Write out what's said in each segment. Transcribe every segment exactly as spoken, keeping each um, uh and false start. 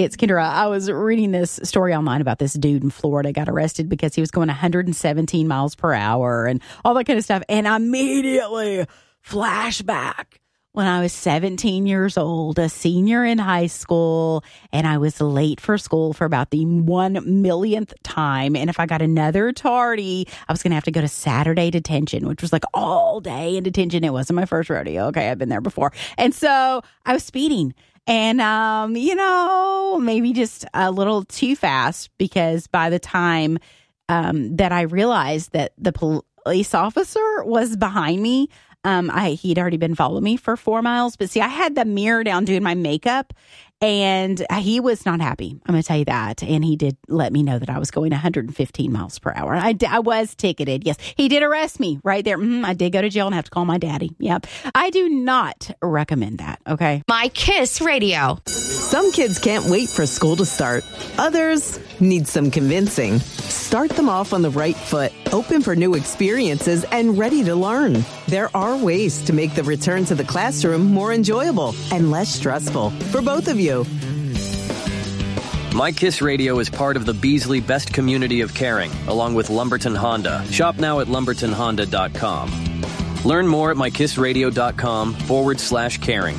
It's Kendra. I was reading this story online about this dude in Florida got arrested because he was going one hundred seventeen miles per hour and all that kind of stuff. And immediately flashback when I was seventeen years old, a senior in high school, and I was late for school for about the one millionth time. And if I got another tardy, I was going to have to go to Saturday detention, which was like all day in detention. It wasn't my first rodeo. Okay, I've been there before. And so I was speeding. And, um, you know, maybe just a little too fast, because by the time um, that I realized that the police officer was behind me, um, I, he'd already been following me for four miles. But see, I had the mirror down doing my makeup, and he was not happy. I'm going to tell you that. And he did let me know that I was going one hundred fifteen miles per hour. I, I was ticketed. Yes, he did arrest me right there. Mm, I did go to jail and have to call my daddy. Yep. I do not recommend that. Okay. My Kiss Radio. Some kids can't wait for school to start. Others need some convincing. Start them off on the right foot, open for new experiences, and ready to learn. There are ways to make the return to the classroom more enjoyable and less stressful for both of you. My Kiss Radio is part of the Beasley Best Community of Caring, along with Lumberton Honda. Shop now at lumberton honda dot com. Learn more at mykissradio.com forward slash caring.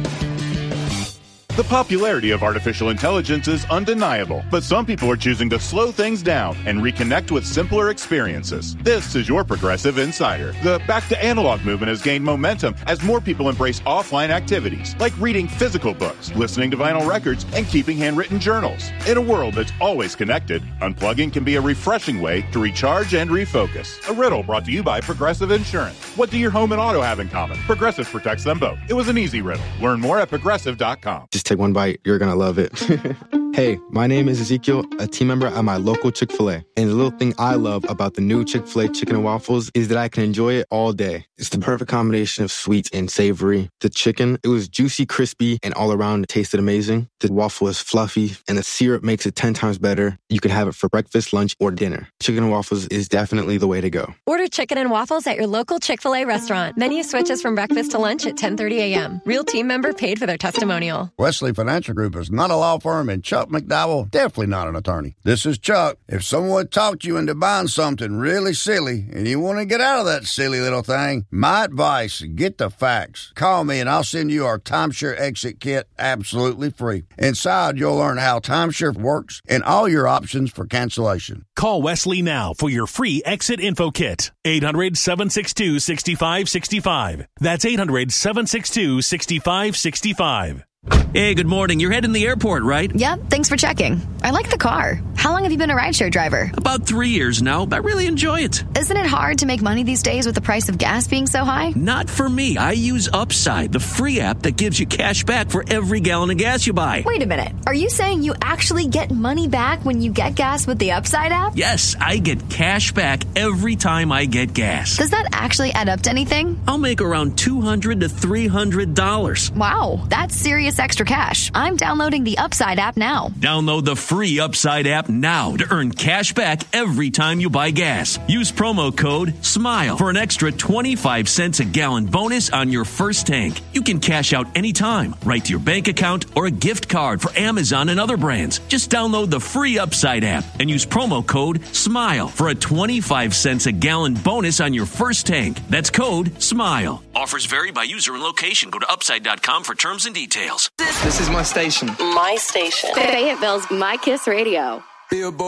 The popularity of artificial intelligence is undeniable, but some people are choosing to slow things down and reconnect with simpler experiences. This is your Progressive Insider. The back-to-analog movement has gained momentum as more people embrace offline activities, like reading physical books, listening to vinyl records, and keeping handwritten journals. In a world that's always connected, unplugging can be a refreshing way to recharge and refocus. A riddle brought to you by Progressive Insurance. What do your home and auto have in common? Progressive protects them both. It was an easy riddle. Learn more at progressive dot com. Just take one bite, you're gonna love it. Hey, my name is Ezekiel, a team member at my local Chick-fil-A. And the little thing I love about the new Chick-fil-A chicken and waffles is that I can enjoy it all day. It's the perfect combination of sweet and savory. The chicken, it was juicy, crispy, and all around it tasted amazing. The waffle is fluffy, and the syrup makes it ten times better. You can have it for breakfast, lunch, or dinner. Chicken and waffles is definitely the way to go. Order chicken and waffles at your local Chick-fil-A restaurant. Menu switches from breakfast to lunch at ten thirty a.m. Real team member paid for their testimonial. Wesley Financial Group is not a law firm, and Chuck McDowell, definitely not an attorney. This is Chuck. If someone talked you into buying something really silly and you want to get out of that silly little thing, my advice, get the facts. Call me and I'll send you our timeshare exit kit absolutely free. Inside, you'll learn how timeshare works and all your options for cancellation. Call Wesley now for your free exit info kit. eight hundred, seven six two, six five six five. That's eight hundred, seven six two, six five six five. Hey, good morning. You're heading to the airport, right? Yep, thanks for checking. I like the car. How long have you been a rideshare driver? About three years now. I really enjoy it. Isn't it hard to make money these days with the price of gas being so high? Not for me. I use Upside, the free app that gives you cash back for every gallon of gas you buy. Wait a minute. Are you saying you actually get money back when you get gas with the Upside app? Yes, I get cash back every time I get gas. Does that actually add up to anything? I'll make around two hundred to three hundred dollars. Wow, that's serious extra cash. I'm downloading the Upside app now. Download the free Upside app now to earn cash back every time you buy gas. Use promo code SMILE for an extra twenty-five cents a gallon bonus on your first tank. You can cash out anytime, right to your bank account or a gift card for Amazon and other brands. Just download the free Upside app and use promo code SMILE for a twenty-five cents a gallon bonus on your first tank. That's code SMILE. Offers vary by user and location. Go to upside dot com for terms and details. This is my station. My station. Fayetteville's My Kiss Radio. Billboard.